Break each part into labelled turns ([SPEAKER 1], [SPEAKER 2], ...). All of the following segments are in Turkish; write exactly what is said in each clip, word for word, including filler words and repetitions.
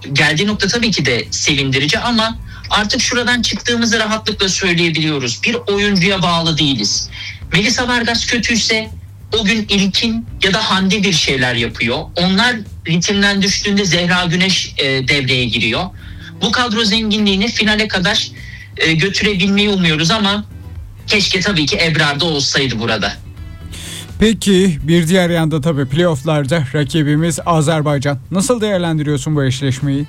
[SPEAKER 1] geldiği nokta tabii ki de sevindirici ama artık şuradan çıktığımızı rahatlıkla söyleyebiliyoruz. Bir oyuncuya bağlı değiliz. Melissa Vargas kötüyse o gün İlkin ya da Hande bir şeyler yapıyor. Onlar ritimden düştüğünde Zehra Güneş e, devreye giriyor. Bu kadro zenginliğini finale kadar e, götürebilmeyi umuyoruz ama keşke tabii ki Ebrar da olsaydı burada.
[SPEAKER 2] Peki bir diğer yanda tabii playofflarda rakibimiz Azerbaycan. Nasıl değerlendiriyorsun bu eşleşmeyi?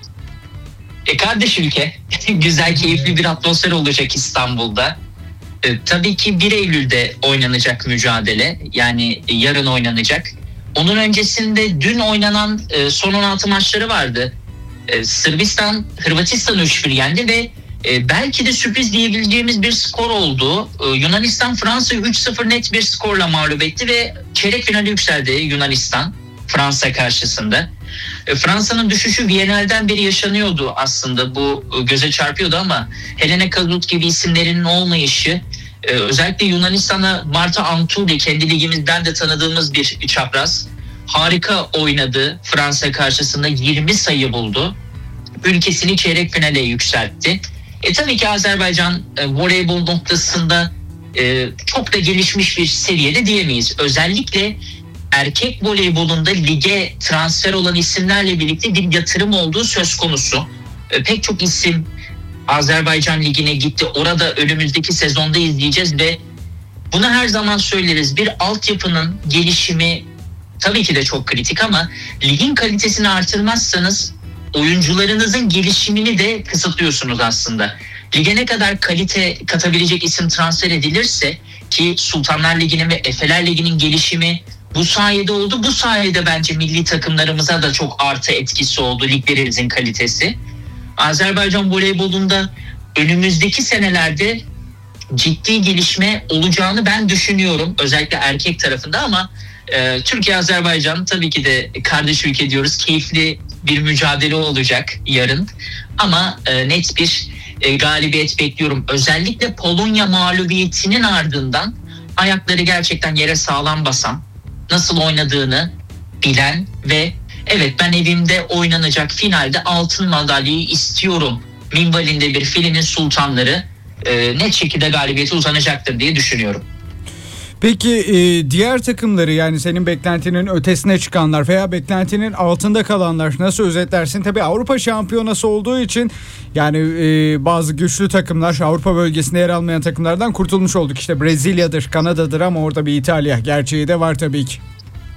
[SPEAKER 1] E kardeş ülke. Güzel, keyifli bir atmosfer olacak İstanbul'da. E, tabii ki bir Eylül'de oynanacak mücadele. Yani yarın oynanacak. Onun öncesinde dün oynanan e, son on altı maçları vardı. E, Sırbistan Hırvatistan'ı üç bir yendi ve e, belki de sürpriz diyebileceğimiz bir skor oldu. E, Yunanistan Fransa'yı üç sıfır net bir skorla mağlup etti ve çeyrek finale yükseldi Yunanistan Fransa karşısında. E, Fransa'nın düşüşü Viyana'dan beri yaşanıyordu aslında, bu e, göze çarpıyordu ama Helene Kazut gibi isimlerinin olmayışı, e, özellikle Yunanistan'a Marta Antuli, kendi ligimizden de tanıdığımız bir çapraz, harika oynadı. Fransa karşısında yirmi sayı buldu. Ülkesini çeyrek finale yükseltti. E tabii ki Azerbaycan e, voleybol noktasında e, çok da gelişmiş bir seviyede diyemeyiz. Özellikle erkek voleybolunda lige transfer olan isimlerle birlikte bir yatırım olduğu söz konusu. E, pek çok isim Azerbaycan ligine gitti. Orada önümüzdeki sezonda izleyeceğiz ve bunu her zaman söyleriz. Bir altyapının gelişimi tabii ki de çok kritik ama ligin kalitesini artırmazsanız oyuncularınızın gelişimini de kısıtlıyorsunuz aslında. Lige ne kadar kalite katabilecek isim transfer edilirse, ki Sultanlar Ligi'nin ve Efeler Ligi'nin gelişimi bu sayede oldu. Bu sayede bence milli takımlarımıza da çok artı etkisi oldu liglerimizin kalitesi. Azerbaycan voleybolunda önümüzdeki senelerde ciddi gelişme olacağını ben düşünüyorum. Özellikle erkek tarafında ama e, Türkiye-Azerbaycan tabii ki de kardeş ülke diyoruz. Keyifli bir mücadele olacak yarın. Ama e, net bir e, galibiyet bekliyorum. Özellikle Polonya mağlubiyetinin ardından ayakları gerçekten yere sağlam basan, nasıl oynadığını bilen ve evet ben evimde oynanacak finalde altın madalyayı istiyorum minvalinde bir filinin sultanları e, net şekilde galibiyete uzanacaktır diye düşünüyorum.
[SPEAKER 2] Peki e, diğer takımları, yani senin beklentinin ötesine çıkanlar veya beklentinin altında kalanlar nasıl özetlersin? Tabii Avrupa Şampiyonası olduğu için yani e, bazı güçlü takımlar, Avrupa bölgesinde yer almayan takımlardan kurtulmuş olduk. İşte Brezilya'dır, Kanada'dır ama orada bir İtalya gerçeği de var tabii ki.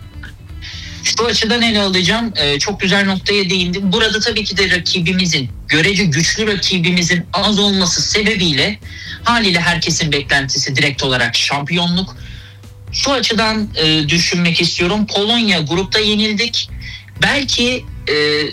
[SPEAKER 1] Şu açıdan ele alacağım. Ee, çok güzel noktaya değindim. Burada tabii ki de rakibimizin, görece güçlü rakibimizin az olması sebebiyle haliyle herkesin beklentisi direkt olarak şampiyonluk. Şu açıdan e, düşünmek istiyorum. Polonya grupta yenildik. Belki e,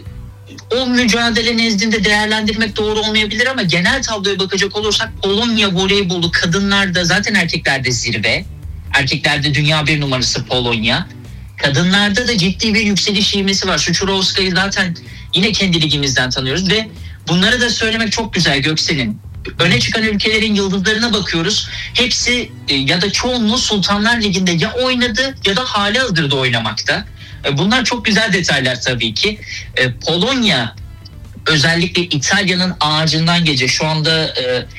[SPEAKER 1] o mücadele nezdinde değerlendirmek doğru olmayabilir ama genel tabloya bakacak olursak Polonya voleybolu kadınlarda, zaten erkeklerde zirve. Erkeklerde dünya bir numarası Polonya. Kadınlarda da ciddi bir yükseliş ivmesi var. Şuçurovska'yı zaten yine kendi ligimizden tanıyoruz ve bunları da söylemek çok güzel Göksel'in. Öne çıkan ülkelerin yıldızlarına bakıyoruz. Hepsi ya da çoğunluğu Sultanlar Ligi'nde ya oynadı ya da hali hazırda oynamakta. Bunlar çok güzel detaylar tabii ki. Polonya özellikle İtalya'nın ağacından gece şu anda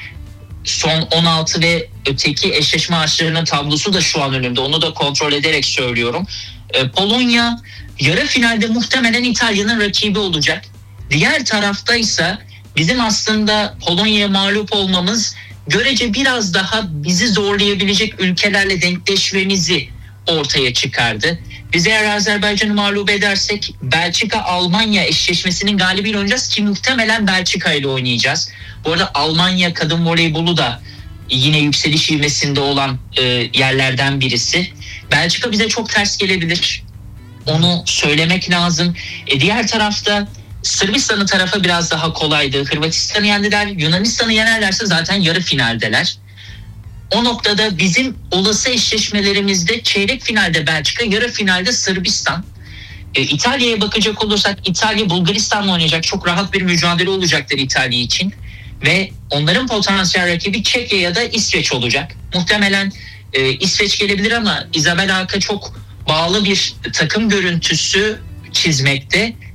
[SPEAKER 1] son on altı ve öteki eşleşme maçlarının tablosu da şu an önümde. Onu da kontrol ederek söylüyorum. Polonya yarı finalde muhtemelen İtalya'nın rakibi olacak. Diğer taraftaysa bizim aslında Polonya'ya mağlup olmamız görece biraz daha bizi zorlayabilecek ülkelerle denkleşmemizi ortaya çıkardı. Biz eğer Azerbaycan'ı mağlup edersek Belçika-Almanya eşleşmesinin galibiyle oynayacağız ki muhtemelen Belçika ile oynayacağız. Bu arada Almanya kadın voleybolu da yine yükseliş ivmesinde olan e, yerlerden birisi. Belçika bize çok ters gelebilir. Onu söylemek lazım. E, diğer tarafta Sırbistan'ın tarafı biraz daha kolaydı. Hırvatistan'ı yendiler. Yunanistan'ı yenerlerse zaten yarı finaldeler. O noktada bizim olası eşleşmelerimizde çeyrek finalde Belçika, yarı finalde Sırbistan. E, İtalya'ya bakacak olursak İtalya Bulgaristan'la oynayacak. Çok rahat bir mücadele olacaktır İtalya için. Ve onların potansiyel rakibi Çekya ya da İsveç olacak. Muhtemelen e, İsveç gelebilir ama Isabel Haak'a çok bağlı bir takım görüntüsü çizmekte.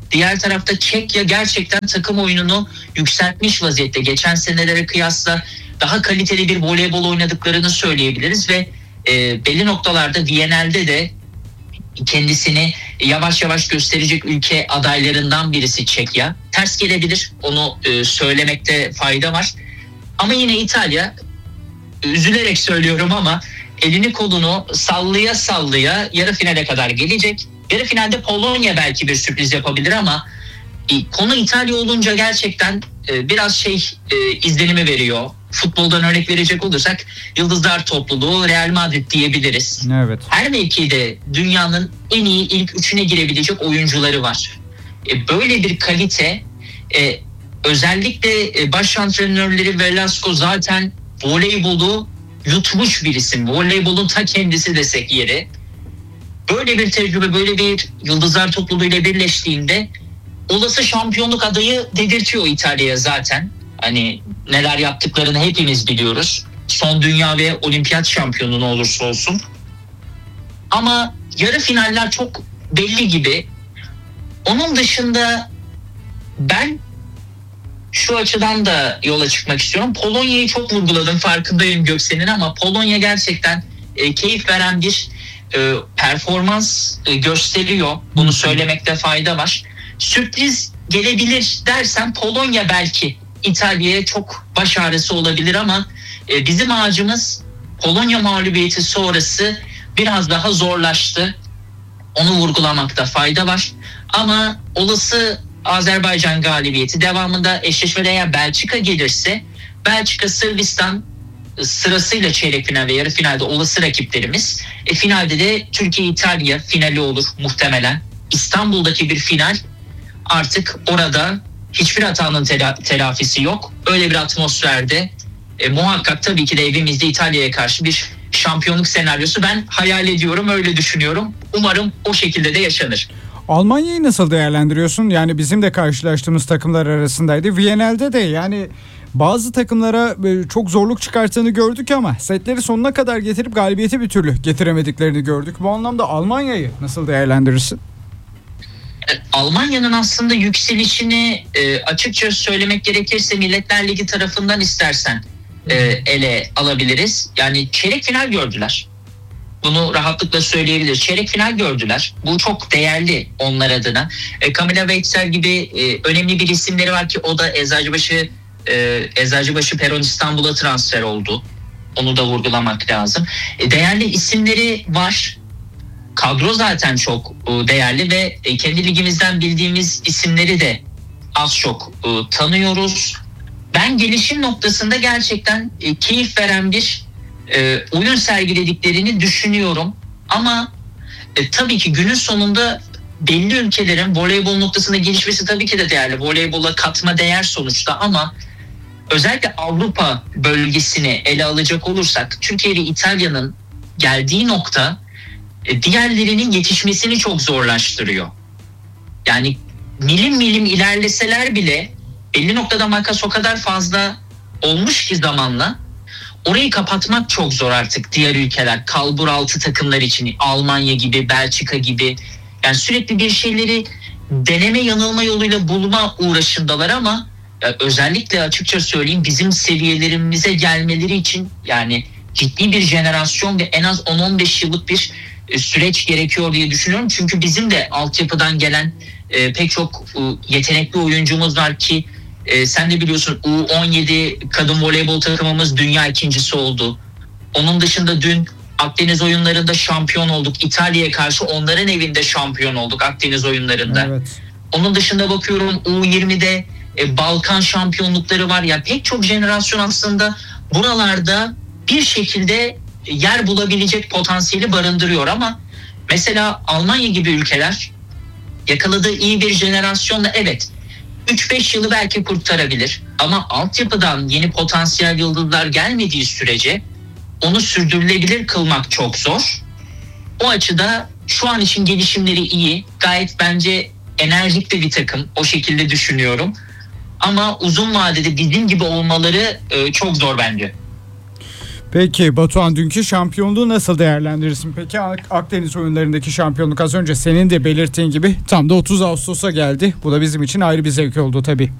[SPEAKER 1] Diğer tarafta Çekya gerçekten takım oyununu yükseltmiş vaziyette. Geçen senelere kıyasla daha kaliteli bir voleybol oynadıklarını söyleyebiliriz ve e, belli noktalarda Viyana'da de kendisini yavaş yavaş gösterecek ülke adaylarından birisi Çekya. Ters gelebilir, onu e, söylemekte fayda var. Ama yine İtalya, üzülerek söylüyorum ama elini kolunu sallaya sallaya yarı finale kadar gelecek. Yarı finalde Polonya belki bir sürpriz yapabilir ama konu İtalya olunca gerçekten biraz şey izlenimi veriyor. Futboldan örnek verecek olursak Yıldızlar Topluluğu Real Madrid diyebiliriz.
[SPEAKER 2] Evet.
[SPEAKER 1] Her mevkide dünyanın en iyi ilk üçüne girebilecek oyuncuları var. Böyle bir kalite, özellikle baş antrenörleri Velasco zaten voleybolu yutmuş bir isim. Voleybolun ta kendisi desek yeri. Böyle bir tecrübe, böyle bir Yıldızlar Topluluğu ile birleştiğinde olası şampiyonluk adayı dedirtiyor İtalya'ya zaten. Hani neler yaptıklarını hepimiz biliyoruz. Son dünya ve olimpiyat şampiyonu ne olursa olsun. Ama yarı finaller çok belli gibi. Onun dışında ben şu açıdan da yola çıkmak istiyorum. Polonya'yı çok vurguladım, farkındayım Göksen'in, ama Polonya gerçekten e, keyif veren bir e, performans e, gösteriyor. Bunu söylemekte fayda var. Sürpriz gelebilir dersen Polonya belki İtalya'ya çok baş ağrısı olabilir ama e, bizim ağacımız Polonya mağlubiyeti sonrası biraz daha zorlaştı. Onu vurgulamakta fayda var. Ama olası Azerbaycan galibiyeti devamında eşleşmede eğer Belçika gelirse, Belçika, Sırbistan sırasıyla çeyrek final ve yarı finalde olası rakiplerimiz. E, finalde de Türkiye-İtalya finali olur muhtemelen. İstanbul'daki bir final, artık orada hiçbir hatanın tela- telafisi yok. Öyle bir atmosferde e, muhakkak tabii ki de evimizde İtalya'ya karşı bir şampiyonluk senaryosu ben hayal ediyorum, öyle düşünüyorum. Umarım o şekilde de yaşanır.
[SPEAKER 2] Almanya'yı nasıl değerlendiriyorsun? Yani bizim de karşılaştığımız takımlar arasındaydı. Viyana'da de yani bazı takımlara çok zorluk çıkarttığını gördük ama setleri sonuna kadar getirip galibiyeti bir türlü getiremediklerini gördük. Bu anlamda Almanya'yı nasıl değerlendirirsin?
[SPEAKER 1] Almanya'nın aslında yükselişini e, açıkça söylemek gerekirse Milletler Ligi tarafından istersen e, ele alabiliriz. Yani çeyrek final gördüler. Bunu rahatlıkla söyleyebiliriz. Çeyrek final gördüler. Bu çok değerli onlar adına. E, Camilla Weixel gibi e, önemli bir isimleri var ki o da Eczacıbaşı e, Eczacıbaşı Peron İstanbul'a transfer oldu. Onu da vurgulamak lazım. E, değerli isimleri var. Kadro zaten çok e, değerli ve e, kendi ligimizden bildiğimiz isimleri de az çok e, tanıyoruz. Ben gelişim noktasında gerçekten e, keyif veren bir E, oyun sergilediklerini düşünüyorum. Ama e, tabii ki günün sonunda belli ülkelerin voleybol noktasında gelişmesi tabii ki de değerli. Voleybola katma değer sonuçta, ama özellikle Avrupa bölgesini ele alacak olursak Türkiye ve İtalya'nın geldiği nokta e, diğerlerinin yetişmesini çok zorlaştırıyor. Yani milim milim ilerleseler bile belli noktada makas o kadar fazla olmuş ki zamanla orayı kapatmak çok zor artık diğer ülkeler, kalbur altı takımlar için, Almanya gibi, Belçika gibi. Yani sürekli bir şeyleri deneme yanılma yoluyla bulma uğraşındalar ama özellikle açıkça söyleyeyim bizim seviyelerimize gelmeleri için yani ciddi bir jenerasyon ve en az on on beş yıllık bir süreç gerekiyor diye düşünüyorum. Çünkü bizim de altyapıdan gelen e, pek çok e, yetenekli oyuncumuz var ki Ee, sen de biliyorsun U on yedi kadın voleybol takımımız dünya ikincisi oldu. Onun dışında dün Akdeniz oyunlarında şampiyon olduk. İtalya'ya karşı onların evinde şampiyon olduk Akdeniz oyunlarında. Evet. Onun dışında bakıyorum U yirmide e, Balkan şampiyonlukları var. Ya pek çok jenerasyon aslında buralarda bir şekilde yer bulabilecek potansiyeli barındırıyor ama mesela Almanya gibi ülkeler yakaladığı iyi bir jenerasyonla evet üç beş yılı belki kurtarabilir ama altyapıdan yeni potansiyel yıldızlar gelmediği sürece onu sürdürülebilir kılmak çok zor. O açıda şu an için gelişimleri iyi. Gayet bence enerjik de bir takım. O şekilde düşünüyorum. Ama uzun vadede bizim gibi olmaları çok zor bence.
[SPEAKER 2] Peki Batuhan, dünkü şampiyonluğu nasıl değerlendirirsin? Peki Ak- Akdeniz oyunlarındaki şampiyonluk az önce senin de belirttiğin gibi tam da otuz Ağustos'a geldi. Bu da bizim için ayrı bir zevk oldu tabii.